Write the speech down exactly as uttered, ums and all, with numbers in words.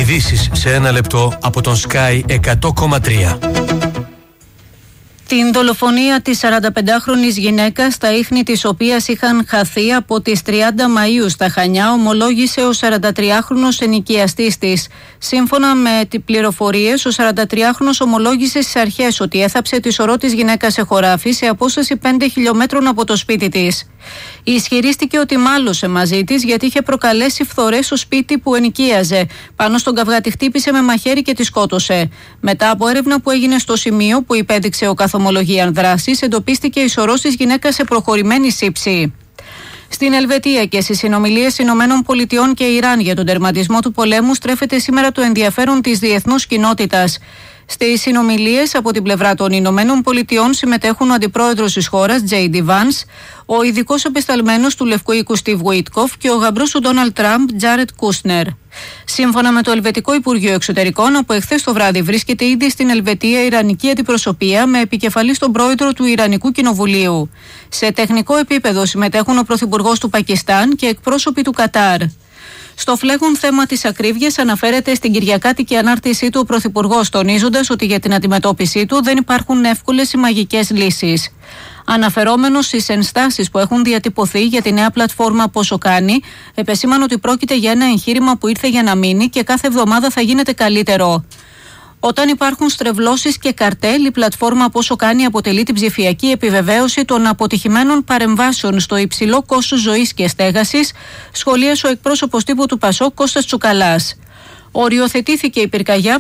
Ειδήσεις σε ένα λεπτό από τον Sky εκατό κόμμα τρία. Την δολοφονία της σαρανταπεντάχρονης γυναίκας, τα ίχνη της οποίας είχαν χαθεί από τις τριάντα Μαΐου στα Χανιά, ομολόγησε ο σαραντατριάχρονος ενοικιαστής της. Σύμφωνα με τις πληροφορίες, ο σαραντατριάχρονος ομολόγησε στις αρχές ότι έθαψε τη σωρό της γυναίκας σε χωράφι σε απόσταση πέντε χιλιόμετρων από το σπίτι της. Ισχυρίστηκε ότι μάλωσε μαζί της γιατί είχε προκαλέσει φθορές στο σπίτι που ενοικίαζε. Πάνω στον καυγά τη χτύπησε με μαχαίρι και τη σκότωσε. Μετά από έρευνα που έγινε στο σημείο που υπέδειξε ο καθομολογίαν δράσης, εντοπίστηκε η σωρός της γυναίκας σε προχωρημένη σύψη. Στην Ελβετία και στις συνομιλίες Ηνωμένων Πολιτειών και Ιράν για τον τερματισμό του πολέμου στρέφεται σήμερα το ενδιαφέρον της διεθνούς κοινότητας. Στις συνομιλίες από την πλευρά των Ηνωμένων Πολιτειών συμμετέχουν ο αντιπρόεδρος της χώρας, τζέι ντι Vance, ο ειδικός απεσταλμένος του Λευκού Οίκου Στιβ Γουίτκοφ και ο γαμπρός του Ντόναλντ Τραμπ, Τζάρετ Κούσνερ. Σύμφωνα με το Ελβετικό Υπουργείο Εξωτερικών, από εχθές το βράδυ βρίσκεται ήδη στην Ελβετία ιρανική αντιπροσωπεία με επικεφαλή στον πρόεδρο του Ιρανικού Κοινοβουλίου. Σε τεχνικό επίπεδο συμμετέχουν ο πρωθυπουργός του Πακιστάν και εκπρόσωποι του Κατάρ. Στο φλέγον θέμα της ακρίβειας αναφέρεται στην κυριακάτικη ανάρτησή του ο Πρωθυπουργός, τονίζοντας ότι για την αντιμετώπιση του δεν υπάρχουν εύκολες ή μαγικές λύσεις. Αναφερόμενος στις ενστάσεις που έχουν διατυπωθεί για τη νέα πλατφόρμα Πόσο Κάνει, επεσήμανε ότι πρόκειται για ένα εγχείρημα που ήρθε για να μείνει και κάθε εβδομάδα θα γίνεται καλύτερο. Όταν υπάρχουν στρεβλώσεις και καρτέλ, η πλατφόρμα Πόσο Κάνει αποτελεί την ψηφιακή επιβεβαίωση των αποτυχημένων παρεμβάσεων στο υψηλό κόστος ζωής και στέγασης, σχολίασε ο εκπρόσωπος τύπου του Πασόκ Κώστας Τσουκαλάς. Οριοθετήθηκε η πυρκαγιά